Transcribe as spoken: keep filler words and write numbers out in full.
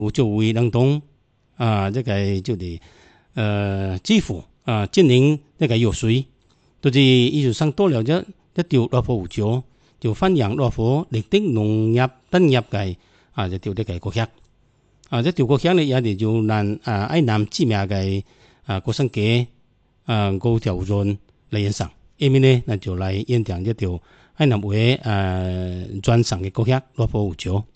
有就为人同啊，这个就是呃支付啊，进行那个游水，就是艺术上多了咗一條落坡湖橋，就分洋落坡歷的農業登入嘅啊，就條啲嘅國鄉啊，即條國鄉咧也係就難啊，喺南知名嘅啊國生嘅啊高條潤嚟演上，因為呢，那就嚟演定一條喺南圍啊轉上嘅國鄉落坡湖橋。